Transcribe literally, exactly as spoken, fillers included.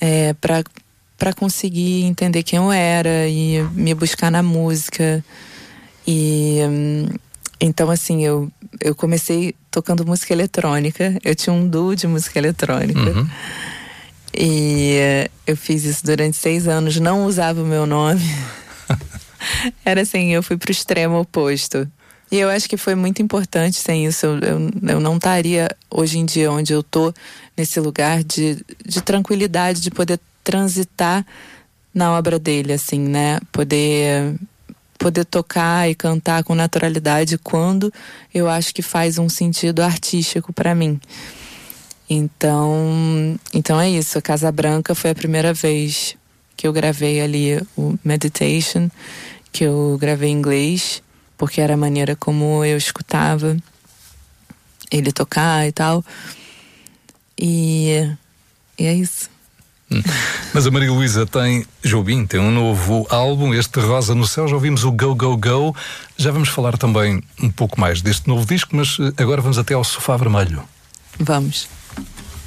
é, para para conseguir entender quem eu era e me buscar na música. E então, assim, eu, eu comecei tocando música eletrônica. Eu tinha um duo de música eletrônica. Uhum. E eu fiz isso durante seis anos. Não usava o meu nome. Era assim, eu fui pro extremo oposto. E eu acho que foi muito importante. Sem isso, eu, eu, eu não estaria hoje em dia onde eu tô, nesse lugar de, de tranquilidade, de poder transitar na obra dele, assim, né? Poder, poder tocar e cantar com naturalidade quando eu acho que faz um sentido artístico para mim. Então, então é isso. A Casa Branca foi a primeira vez que eu gravei ali o Meditation, que eu gravei em inglês, porque era a maneira como eu escutava ele tocar e tal. E, e é isso. Hum. Mas a Maria Luísa tem, Jobim, tem um novo álbum, este Rosa no Céu. Já ouvimos o Go, Go, Go. Já vamos falar também um pouco mais deste novo disco, mas agora vamos até ao Sofá Vermelho. Vamos.